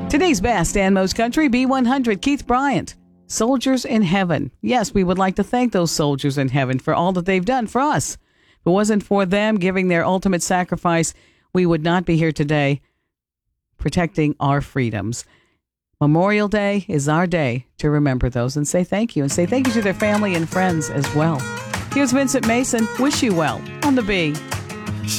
Today's best and most country, B100, Keith Bryant. Soldiers in Heaven. Yes, we would like to thank those soldiers in heaven for all that they've done for us. If it wasn't for them giving their ultimate sacrifice, we would not be here today protecting our freedoms. Memorial Day is our day to remember those and say thank you. And say thank you to their family and friends as well. Here's Vincent Mason. Wish you well on the B.